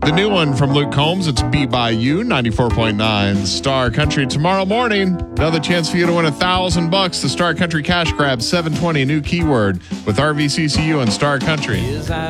The new one from Luke Combs, it's Be By You, 94.9 Star Country. Tomorrow morning, another chance for you to win $1,000. The Star Country Cash Grab, 720, new keyword with RVCCU and Star Country.